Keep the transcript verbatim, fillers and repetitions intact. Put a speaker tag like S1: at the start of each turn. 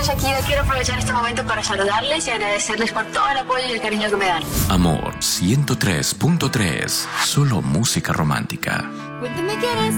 S1: soy Shakira. Quiero aprovechar este momento para saludarles y agradecerles por todo el apoyo y el cariño que me dan.
S2: Amor ciento tres punto tres. Solo música romántica.
S3: Cuéntame qué eres.